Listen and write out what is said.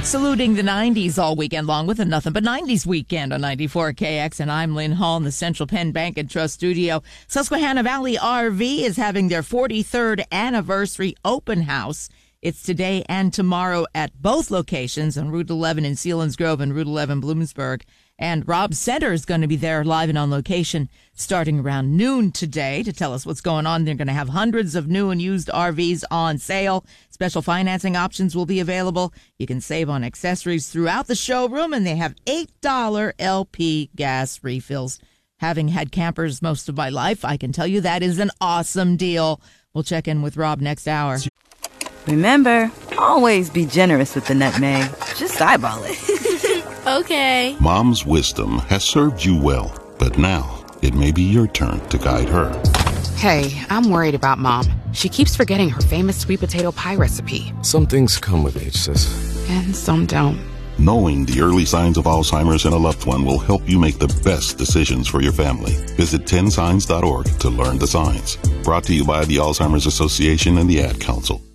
Saluting the 90s all weekend long with a Nothing But 90s weekend on 94KX, and I'm Lynn Hall in the Central Penn Bank and Trust studio. Susquehanna Valley RV is having their 43rd anniversary open house. It's today and tomorrow at both locations on Route 11 in Selinsgrove and Route 11 Bloomsburg. And Rob Center is going to be there live and on location starting around noon today to tell us what's going on. They're going to have hundreds of new and used RVs on sale. Special financing options will be available. You can save on accessories throughout the showroom, and they have $8 LP gas refills. Having had campers most of my life, I can tell you that is an awesome deal. We'll check in with Rob next hour. Remember, always be generous with the nutmeg. Just eyeball it. Okay. Mom's wisdom has served you well, but now it may be your turn to guide her. Hey, I'm worried about Mom. She keeps forgetting her famous sweet potato pie recipe. Some things come with age, sis. And some don't. Knowing the early signs of Alzheimer's in a loved one will help you make the best decisions for your family. Visit 10signs.org to learn the signs. Brought to you by the Alzheimer's Association and the Ad Council.